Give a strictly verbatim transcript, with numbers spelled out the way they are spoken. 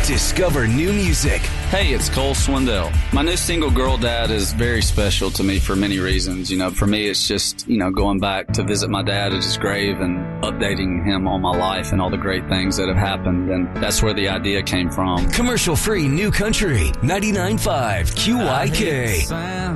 Discover new music. Hey, it's Cole Swindell. My new single, Girl Dad, is very special to me for many reasons. You know, for me, it's just, you know, going back to visit my dad at his grave and updating him on my life and all the great things that have happened. And that's where the idea came from. Commercial-free New Country, ninety-nine point five Q Y K.